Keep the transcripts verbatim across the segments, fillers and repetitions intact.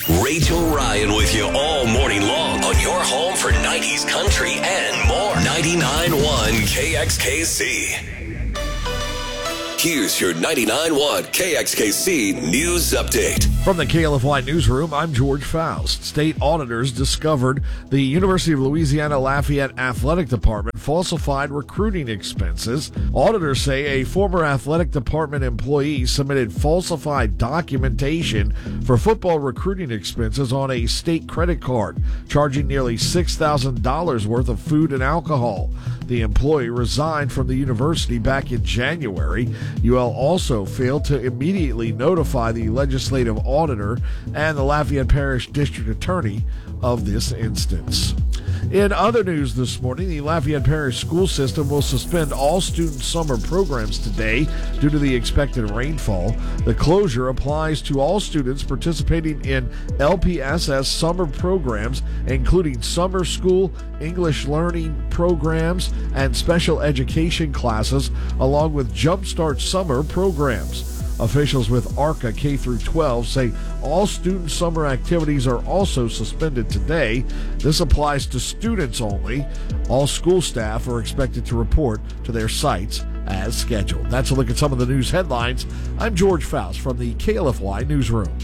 Rachel Ryan with you all morning long on your home for nineties country and more. ninety-nine point one K X K C. Here's your ninety-nine point one K X K C News Update. From the K L F Y Newsroom, I'm George Faust. State auditors discovered the University of Louisiana Lafayette Athletic Department falsified recruiting expenses. Auditors say a former athletic department employee submitted falsified documentation for football recruiting expenses on a state credit card, charging nearly six thousand dollars worth of food and alcohol. The employee resigned from the university back in January. U L also failed to immediately notify the legislative auditor and the Lafayette Parish District Attorney of this instance. In other news this morning, the Lafayette Parish School System will suspend all student summer programs today due to the expected rainfall. The closure applies to all students participating in L P S S summer programs, including summer school, English learning programs, and special education classes, along with Jumpstart summer programs. Officials with ARCA K through twelve say all student summer activities are also suspended today. This applies to students only. All school staff are expected to report to their sites as scheduled. That's a look at some of the news headlines. I'm George Faust from the K L F Y Newsroom.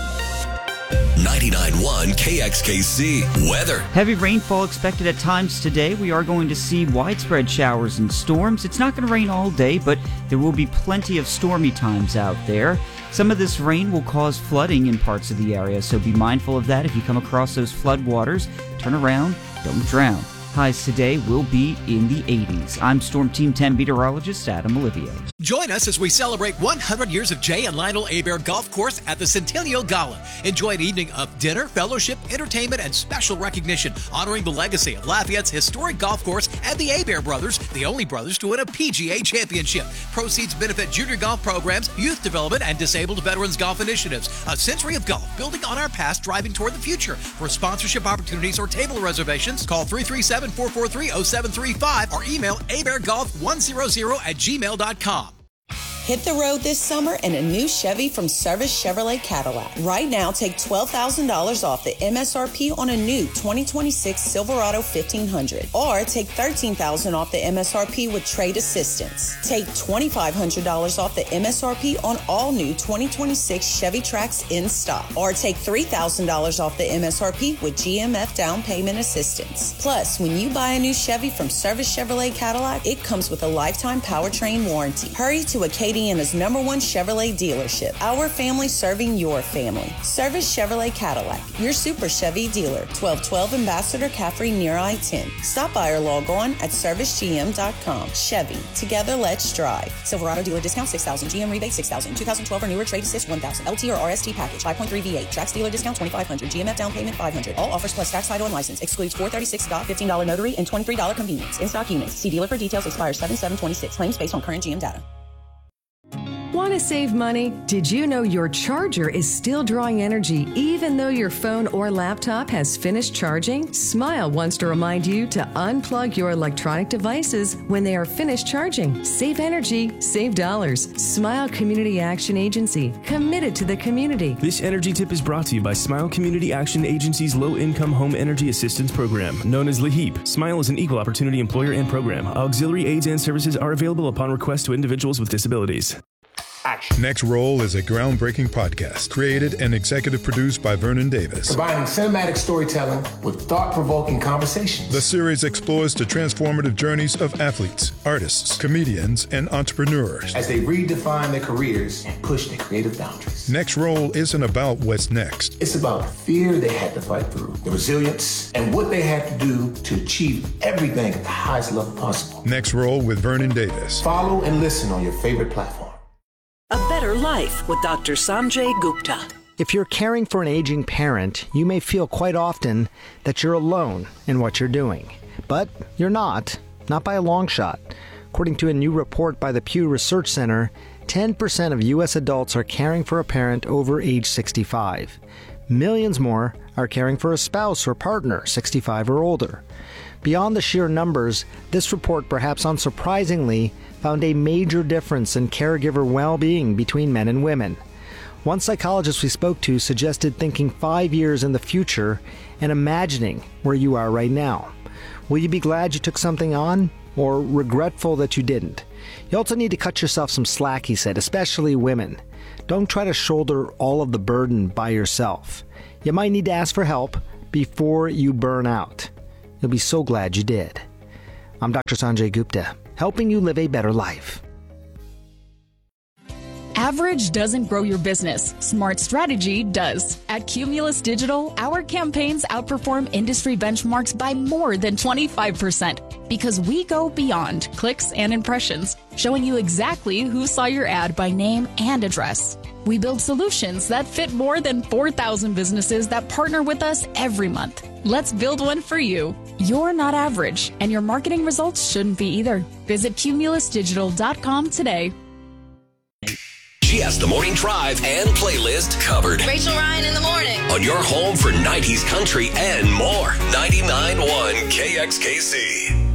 ninety-nine point one K X K C weather. Heavy rainfall expected at times today. We are going to see widespread showers and storms. It's not going to rain all day, but there will be plenty of stormy times out there. Some of this rain will cause flooding in parts of the area, so be mindful of that. If you come across those flood waters, turn around, don't drown. Highs today will be in the eighties. I'm Storm Team ten meteorologist Adam Olivier. Join us as we celebrate one hundred years of Jay and Lionel Hebert Golf Course at the Centennial Gala. Enjoy an evening of dinner, fellowship, entertainment, and special recognition, honoring the legacy of Lafayette's historic golf course and the Hebert brothers, the only brothers to win a P G A championship. Proceeds benefit junior golf programs, youth development, and disabled veterans golf initiatives. A century of golf, building on our past, driving toward the future. For sponsorship opportunities or table reservations, call three three seven, four four three, zero seven three five or email hebertgolf one hundred at gmail dot com. Hit the road this summer in a new Chevy from Service Chevrolet Cadillac. Right now, take twelve thousand dollars off the M S R P on a new twenty twenty-six Silverado fifteen hundred. Or take thirteen thousand dollars off the M S R P with trade assistance. Take twenty-five hundred dollars off the M S R P on all new twenty twenty-six Chevy Trax in stock. Or take three thousand dollars off the M S R P with G M F down payment assistance. Plus, when you buy a new Chevy from Service Chevrolet Cadillac, it comes with a lifetime powertrain warranty. Hurry to Acadiana's number one Chevrolet dealership. Our family serving your family. Service Chevrolet Cadillac, your super Chevy dealer. twelve twelve Ambassador Caffrey near I ten. Stop by or log on at service g m dot com. Chevy, together let's drive. Silverado dealer discount six thousand, G M rebate six thousand, two thousand twelve or newer trade assist one thousand, L T or R S T package five point three V eight, Trax dealer discount twenty-five hundred, G M F down payment five hundred. All offers plus tax, title, and license. Excludes four thirty-six D O T, fifteen dollars notary, and twenty-three dollars convenience. In stock units. See dealer for details. Expires seven seven twenty-six. Claims based on current G M data. Want to save money? Did you know your charger is still drawing energy even though your phone or laptop has finished charging? Smile wants to remind you to unplug your electronic devices when they are finished charging. Save energy, save dollars. Smile Community Action Agency, committed to the community. This energy tip is brought to you by Smile Community Action Agency's Low-Income Home Energy Assistance Program, known as LEHEAP. Smile is an equal opportunity employer and program. Auxiliary aids and services are available upon request to individuals with disabilities. Action. Next Roll is a groundbreaking podcast created and executive produced by Vernon Davis. Combining cinematic storytelling with thought-provoking conversations. The series explores the transformative journeys of athletes, artists, comedians, and entrepreneurs as they redefine their careers and push their creative boundaries. Next Roll isn't about what's next. It's about the fear they had to fight through, the resilience, and what they had to do to achieve everything at the highest level possible. Next Roll with Vernon Davis. Follow and listen on your favorite platform. A Better Life with Doctor Sanjay Gupta. If you're caring for an aging parent, you may feel quite often that you're alone in what you're doing. But you're not, not by a long shot. According to a new report by the Pew Research Center, ten percent of U S adults are caring for a parent over age sixty-five. Millions more are caring for a spouse or partner sixty-five or older. Beyond the sheer numbers, this report, perhaps unsurprisingly, found a major difference in caregiver well-being between men and women. One psychologist we spoke to suggested thinking five years in the future and imagining where you are right now. Will you be glad you took something on, or regretful that you didn't? You also need to cut yourself some slack, he said, especially women. Don't try to shoulder all of the burden by yourself. You might need to ask for help before you burn out. You'll be so glad you did. I'm Doctor Sanjay Gupta, helping you live a better life. Average doesn't grow your business. Smart strategy does. At Cumulus Digital, our campaigns outperform industry benchmarks by more than twenty-five percent because we go beyond clicks and impressions, showing you exactly who saw your ad by name and address. We build solutions that fit more than four thousand businesses that partner with us every month. Let's build one for you. You're not average, and your marketing results shouldn't be either. Visit cumulus digital dot com today. She has the morning drive and playlist covered. Rachel Ryan in the morning. On your home for nineties country and more. ninety-nine point one K X K C.